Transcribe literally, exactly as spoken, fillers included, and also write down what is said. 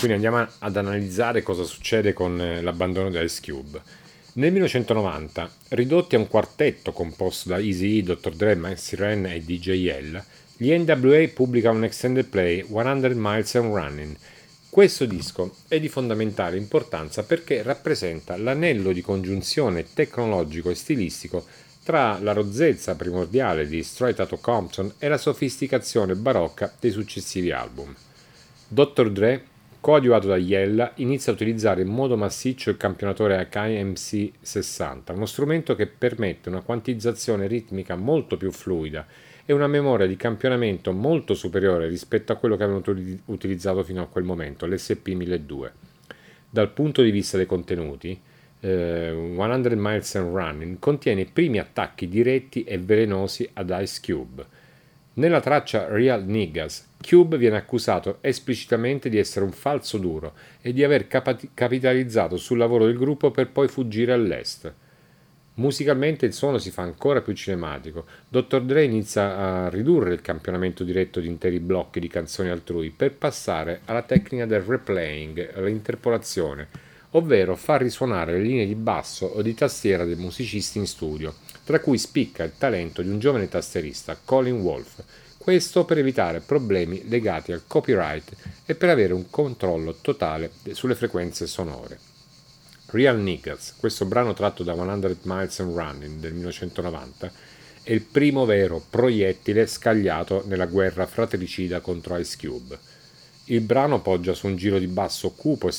Quindi andiamo ad analizzare cosa succede con l'abbandono di Ice Cube. Nel millenovecentonovanta, ridotti a un quartetto composto da Eazy-E, dottor Dre, Macy Ren e D J L, gli N W A pubblicano un extended play cento Miles and Running. Questo disco è di fondamentale importanza perché rappresenta l'anello di congiunzione tecnologico e stilistico tra la rozzezza primordiale di Straight Outta Compton e la sofisticazione barocca dei successivi album. dottor Dre, coadiuvato da Yella, inizia a utilizzare in modo massiccio il campionatore K M C sessanta, uno strumento che permette una quantizzazione ritmica molto più fluida e una memoria di campionamento molto superiore rispetto a quello che avevano utilizzato fino a quel momento, l'S P milleduecento. Dal punto di vista dei contenuti, eh, cento Miles and Running contiene i primi attacchi diretti e velenosi ad Ice Cube. Nella traccia Real Niggas, Cube viene accusato esplicitamente di essere un falso duro e di aver capati- capitalizzato sul lavoro del gruppo per poi fuggire all'est. Musicalmente il suono si fa ancora più cinematico. dottor Dre inizia a ridurre il campionamento diretto di interi blocchi di canzoni altrui per passare alla tecnica del replaying, l'interpolazione, ovvero far risuonare le linee di basso o di tastiera dei musicisti in studio, tra cui spicca il talento di un giovane tastierista, Colin Wolfe, questo per evitare problemi legati al copyright e per avere un controllo totale sulle frequenze sonore. Real Niggas, questo brano tratto da cento Miles and Running del millenovecentonovanta, è il primo vero proiettile scagliato nella guerra fratricida contro Ice Cube. Il brano poggia su un giro di basso cupo e